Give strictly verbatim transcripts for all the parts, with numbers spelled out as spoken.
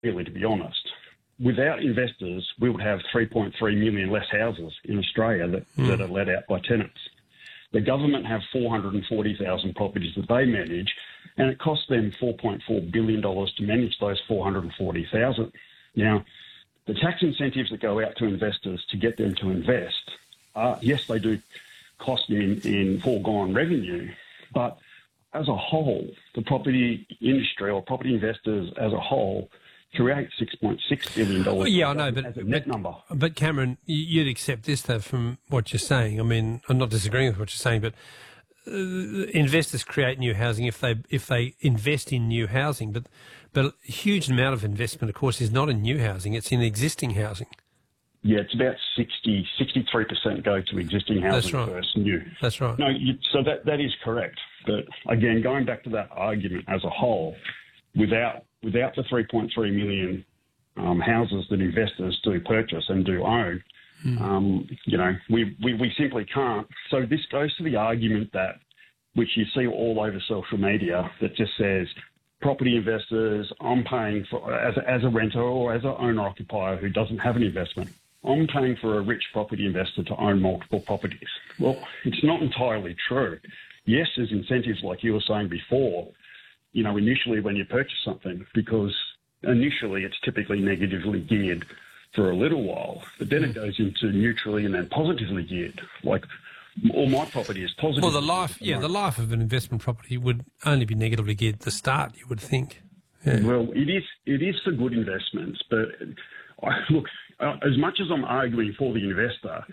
really, to be honest. Without investors, we would have three point three million less houses in Australia that, mm. that are let out by tenants. The government have four hundred forty thousand properties that they manage, and it costs them four point four billion dollars to manage those four hundred forty thousand. Now, the tax incentives that go out to investors to get them to invest, uh, yes, they do cost in, in foregone revenue, but as a whole, the property industry or property investors as a whole create six point six billion dollars. Well, yeah, I know, but, as a net but, number. But Cameron, you'd accept this, though, from what you're saying. I mean, I'm not disagreeing with what you're saying, but uh, investors create new housing if they if they invest in new housing. But but a huge amount of investment, of course, is not in new housing; it's in existing housing. Yeah, it's about sixty, sixty-three percent go to existing housing That's right. versus new. That's right. No, you, so that that is correct. But again, going back to that argument as a whole, without without the three point three million um, houses that investors do purchase and do own, mm. um, you know, we, we, we simply can't. So this goes to the argument that, which you see all over social media, that just says, property investors, I'm paying for, as a, as a renter or as an owner-occupier who doesn't have an investment, I'm paying for a rich property investor to own multiple properties. Well, it's not entirely true. Yes, there's incentives like you were saying before, you know, initially when you purchase something, because initially it's typically negatively geared for a little while, but then it goes into neutrally and then positively geared. Like, all my property is positive. Well, the life, yeah, the life of an investment property would only be negatively geared at the start, you would think. Yeah. Well, it is it is for good investments, but I, look, uh, as much as I'm arguing for the investor,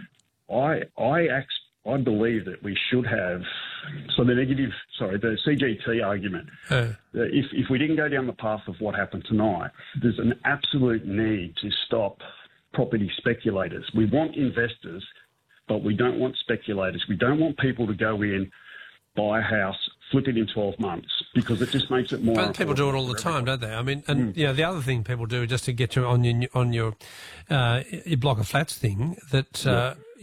I I act, I believe that we should have, so the negative, sorry, the C G T argument, uh. if, if we didn't go down the path of what happened tonight, there's an absolute need to stop property speculators. We want investors, but we don't want speculators. We don't want people to go in, buy a house, flip it in twelve months, because it just makes it more... But people do it all the time, don't they? I mean, and, mm. you know, the other thing people do just to get you on your, on your, uh, your block of flats thing, that... Uh, yeah.